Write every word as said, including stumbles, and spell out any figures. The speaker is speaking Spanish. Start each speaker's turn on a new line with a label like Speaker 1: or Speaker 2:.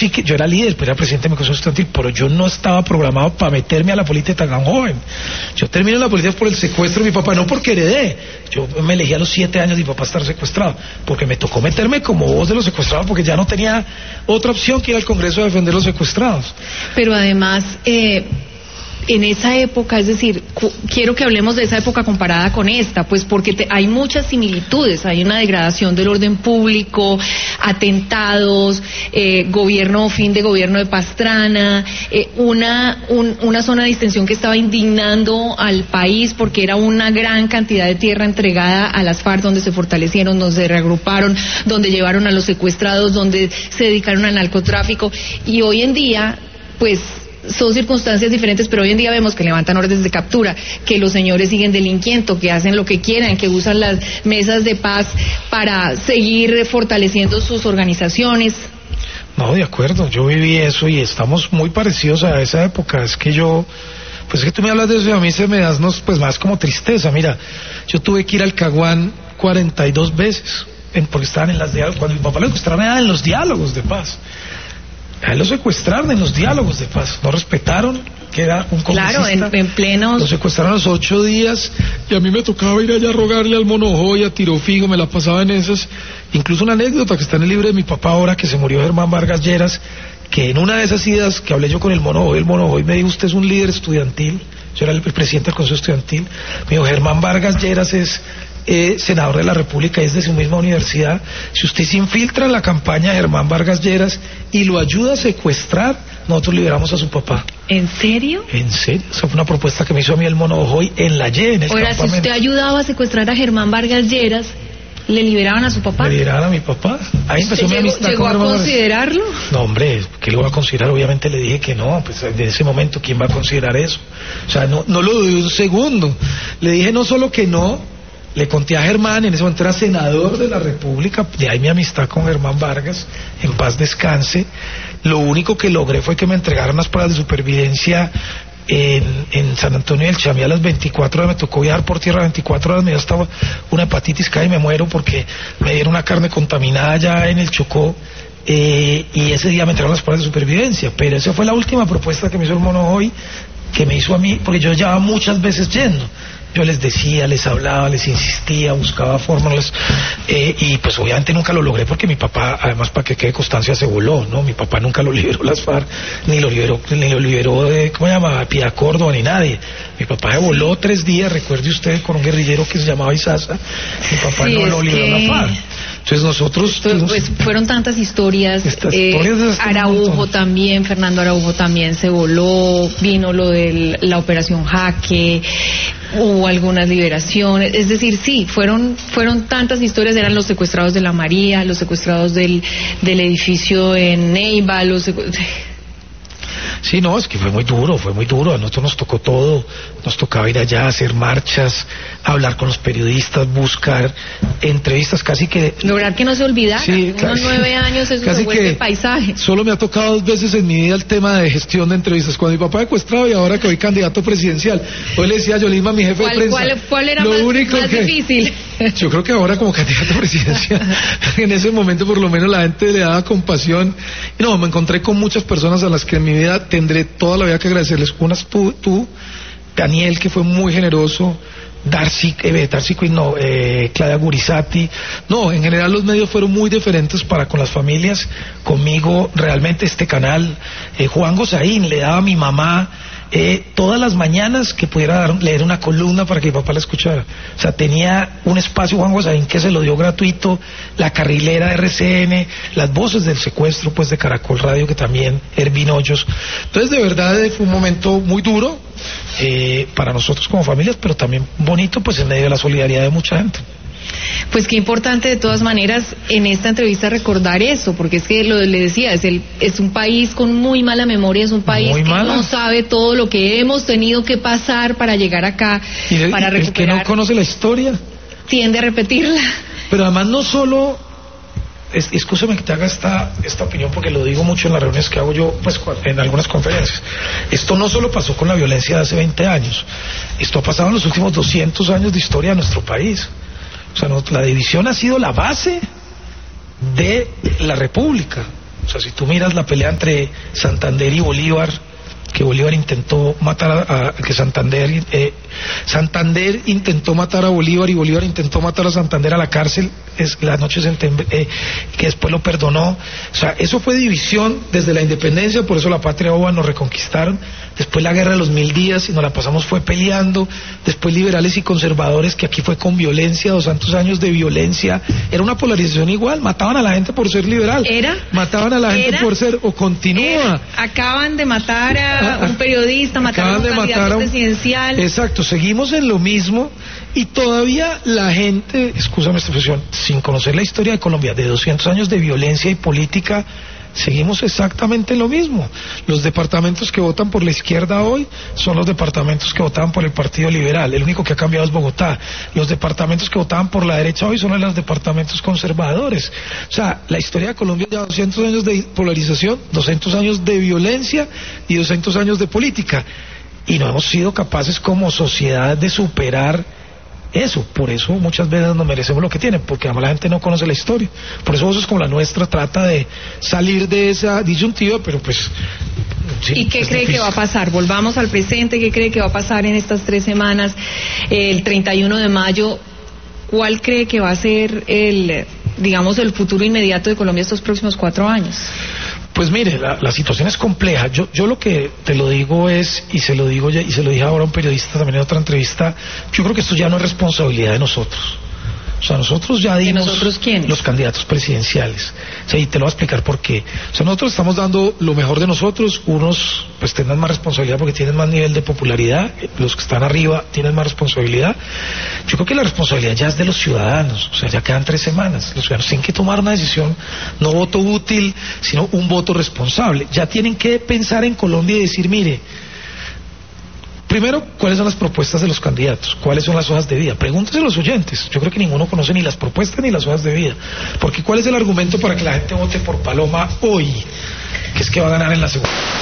Speaker 1: sí que yo era líder, pero era presidente de mi consejo estudiantil, pero yo no estaba programado para meterme a la política tan joven. Yo terminé en la política por el secuestro de mi papá, no porque heredé. Yo me elegí a los siete años de mi papá estar secuestrado, porque me tocó meterme como voz de los secuestrados, porque ya no tenía otra opción que ir al Congreso a defender a los secuestrados.
Speaker 2: Pero además, eh... en esa época, es decir, quiero que hablemos de esa época comparada con esta, pues porque te, hay muchas similitudes, hay una degradación del orden público, atentados, eh, gobierno, fin de gobierno de Pastrana, eh, una, un, una zona de distensión que estaba indignando al país porque era una gran cantidad de tierra entregada a las FARC, donde se fortalecieron, donde se reagruparon, donde llevaron a los secuestrados, donde se dedicaron al narcotráfico, y hoy en día, pues, son circunstancias diferentes, pero hoy en día vemos que levantan órdenes de captura, que los señores siguen delinquiendo, que hacen lo que quieran, que usan las mesas de paz para seguir fortaleciendo sus organizaciones.
Speaker 1: No, de acuerdo, yo viví eso y estamos muy parecidos a esa época. Es que yo, pues es que tú me hablas de eso y a mí se me da pues más como tristeza. Mira, yo tuve que ir al Caguán cuarenta y dos veces, en, porque estaban en las diálogos, cuando mi papá lo secuestraron era en los diálogos de paz. A él lo secuestraron en los diálogos de paz, no respetaron que era un congresista.
Speaker 2: Claro, en, en plenos...
Speaker 1: Lo secuestraron a los ocho días y a mí me tocaba ir allá a rogarle al Mono Hoy, a Tiro Figo, me la pasaba en esas. Incluso una anécdota que está en el libro de mi papá ahora, que se murió Germán Vargas Lleras, que en una de esas idas que hablé yo con el Mono Hoy, el Mono Hoy me dijo: usted es un líder estudiantil. Yo era el presidente del Consejo Estudiantil. Me dijo: Germán Vargas Lleras es Eh, senador de la República, es de su misma universidad. Si usted se infiltra en la campaña de Germán Vargas Lleras y lo ayuda a secuestrar, nosotros liberamos a su papá.
Speaker 2: ¿En serio?
Speaker 1: En serio, esa fue una propuesta que me hizo a mí el Mono Hoy en la Y, en el
Speaker 2: Ahora,
Speaker 1: campamento.
Speaker 2: si usted ayudaba a secuestrar a Germán Vargas Lleras, ¿le liberaban a su papá?
Speaker 1: ¿Le liberaban a mi papá? Ahí empezó mi
Speaker 2: llegó,
Speaker 1: amistad
Speaker 2: ¿Llegó
Speaker 1: con
Speaker 2: a
Speaker 1: Germán
Speaker 2: considerarlo?
Speaker 1: Vargas. No, hombre, ¿qué lo va a considerar? Obviamente le dije que no, pues en ese momento, ¿quién va a considerar eso? O sea, no, no lo dudé un segundo. Le dije no solo que no, le conté a Germán, en ese momento era senador de la República, de ahí mi amistad con Germán Vargas, en paz descanse. Lo único que logré fue que me entregaran las pruebas de supervivencia en, en San Antonio del Chamí a las veinticuatro horas. Me tocó viajar por tierra veinticuatro horas, me dio hasta una hepatitis, casi me muero porque me dieron una carne contaminada ya en el Chocó. Eh, y ese día me entregaron las pruebas de supervivencia, pero esa fue la última propuesta que me hizo el Mono Hoy, que me hizo a mí, porque yo llevaba muchas veces yendo. Yo les decía, les hablaba, les insistía, buscaba fórmulas, eh, y pues obviamente nunca lo logré porque mi papá, además para que quede constancia, se voló, ¿no? Mi papá nunca lo liberó las FARC, ni lo liberó, ni lo liberó de, ¿cómo se llama? Pía Córdoba, ni nadie. Mi papá se voló tres días, recuerde usted, con un guerrillero que se llamaba Isaza. Mi papá
Speaker 2: sí,
Speaker 1: no lo liberó
Speaker 2: que...
Speaker 1: la FARC. Entonces nosotros...
Speaker 2: Pues,
Speaker 1: tuvimos...
Speaker 2: pues fueron tantas historias,
Speaker 1: Estas
Speaker 2: eh,
Speaker 1: historias
Speaker 2: Araujo también, Fernando Araujo también se voló, vino lo de la operación Jaque, hubo algunas liberaciones, es decir, sí, fueron fueron tantas historias, eran los secuestrados de la María, los secuestrados del, del edificio en Neiva, los secu...
Speaker 1: Sí, no, es que fue muy duro, fue muy duro. A nosotros nos tocó todo, nos tocaba ir allá, hacer marchas, hablar con los periodistas, buscar entrevistas, casi que...
Speaker 2: Lograr que no se olvidara,
Speaker 1: sí,
Speaker 2: unos casi, nueve años eso
Speaker 1: casi
Speaker 2: se vuelve
Speaker 1: que
Speaker 2: paisaje.
Speaker 1: Solo me ha tocado dos veces en mi vida el tema de gestión de entrevistas, cuando mi papá secuestrado y ahora que soy candidato presidencial. Hoy le decía a Yolisma, mi jefe de prensa...
Speaker 2: ¿Cuál, cuál era
Speaker 1: lo
Speaker 2: más,
Speaker 1: único
Speaker 2: más
Speaker 1: que,
Speaker 2: difícil?
Speaker 1: Yo creo que ahora como candidato presidencial, en ese momento por lo menos la gente le daba compasión. Y no, me encontré con muchas personas a las que en mi vida tendré toda la vida que agradecerles. Unas tú, tú Daniel, que fue muy generoso, Darcy, eh, Darcy Quinn, no, eh, Claudia Gurizati. No, en general los medios fueron muy diferentes para con las familias. Conmigo realmente este canal, eh, Juan Gozaín le daba a mi mamá Eh, todas las mañanas que pudiera dar, leer una columna para que mi papá la escuchara. O sea, tenía un espacio Juan Gozaín que se lo dio gratuito, la carrilera de R C N, las voces del secuestro pues de Caracol Radio, que también, Ervin Hoyos. Entonces de verdad fue un momento muy duro eh, para nosotros como familias, pero también bonito pues en medio de la solidaridad de mucha gente.
Speaker 2: Pues qué importante de todas maneras en esta entrevista recordar eso, porque es que lo le decía, es el es un país con muy mala memoria, es un país
Speaker 1: muy
Speaker 2: que
Speaker 1: mala.
Speaker 2: no sabe todo lo que hemos tenido que pasar para llegar acá,
Speaker 1: y el,
Speaker 2: para recuperar.
Speaker 1: El que no conoce la historia
Speaker 2: tiende a repetirla.
Speaker 1: Pero además no solo, es, escúchame que te haga esta, esta opinión porque lo digo mucho en las reuniones que hago yo pues en algunas conferencias. Esto no solo pasó con la violencia de hace veinte años, esto ha pasado en los últimos doscientos años de historia de nuestro país. O sea, no, la división ha sido la base de la República. O O sea, si tú miras la pelea entre Santander y Bolívar, que Bolívar intentó matar a, a que Santander eh, Santander intentó matar a Bolívar y Bolívar intentó matar a Santander a la cárcel, es la noche eh, que después lo perdonó. O sea, eso fue división desde la independencia, por eso la patria boba nos reconquistaron. Después la guerra de los mil días y nos la pasamos fue peleando. Después liberales y conservadores, que aquí fue con violencia, doscientos años de violencia. Era una polarización igual, mataban a la gente por ser liberal.
Speaker 2: Era.
Speaker 1: Mataban a la gente
Speaker 2: era,
Speaker 1: por ser, o continúa.
Speaker 2: Era. Acaban de matar a un periodista, mataron a un candidato presidencial.
Speaker 1: Exacto, seguimos en lo mismo y todavía la gente, excúsame esta expresión, sin conocer la historia de Colombia, de doscientos años de violencia y política, seguimos exactamente en lo mismo. Los departamentos que votan por la izquierda hoy son los departamentos que votaban por el Partido Liberal, el único que ha cambiado es Bogotá. Los departamentos que votaban por la derecha hoy son los departamentos conservadores. O sea, la historia de Colombia ya doscientos años de polarización, doscientos años de violencia y doscientos años de política. Y no hemos sido capaces como sociedad de superar eso. Por eso muchas veces no merecemos lo que tienen, porque además la gente no conoce la historia. Por eso Voces como la nuestra trata de salir de esa disyuntiva, pero pues... Sí,
Speaker 2: ¿y qué cree
Speaker 1: difícil.
Speaker 2: que va a pasar? Volvamos al presente. ¿Qué cree que va a pasar en estas tres semanas? El treinta y uno de mayo, ¿cuál cree que va a ser el, digamos, el futuro inmediato de Colombia estos próximos cuatro años?
Speaker 1: Pues mire, la, la situación es compleja. Yo, yo lo que te lo digo es, y se lo digo ya, y se lo dije ahora a un periodista también en otra entrevista, yo creo que esto ya no es responsabilidad de nosotros. O sea, nosotros ya dimos...
Speaker 2: ¿Y nosotros quiénes?
Speaker 1: Los candidatos presidenciales. O sea, y te lo voy a explicar por qué. O sea, nosotros estamos dando lo mejor de nosotros. Unos pues tendrán más responsabilidad porque tienen más nivel de popularidad. Los que están arriba tienen más responsabilidad. Yo creo que la responsabilidad ya es de los ciudadanos. O sea, ya quedan tres semanas. Los ciudadanos tienen que tomar una decisión, no voto útil, sino un voto responsable. Ya tienen que pensar en Colombia y decir, mire... Primero, ¿cuáles son las propuestas de los candidatos? ¿Cuáles son las hojas de vida? Pregúntese a los oyentes. Yo creo que ninguno conoce ni las propuestas ni las hojas de vida. Porque ¿cuál es el argumento para que la gente vote por Paloma hoy? Que es que va a ganar en la segunda.